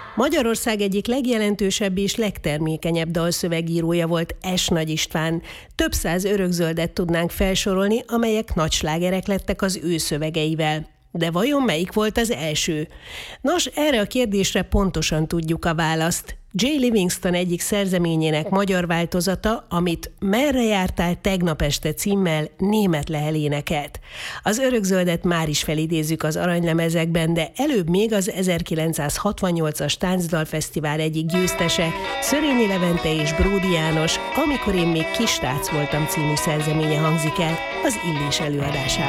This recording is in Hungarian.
Magyarország egyik legjelentősebb és legtermékenyebb dalszövegírója volt S. Nagy István. Több száz örökzöldet tudnánk felsorolni, amelyek nagy slágerek lettek az ő szövegeivel. De vajon melyik volt az első? Nos, erre a kérdésre pontosan tudjuk a választ. J. Livingston egyik szerzeményének magyar változata, amit Merre jártál tegnap este címmel német Lehel énekelt. Az örökzöldet már is felidézzük az aranylemezekben, de előbb még az 1968-as Táncdalfesztivál egyik győztese, Szörényi Levente és Bródi János, Amikor én még kis srác voltam című szerzeménye hangzik el az Illés előadásában.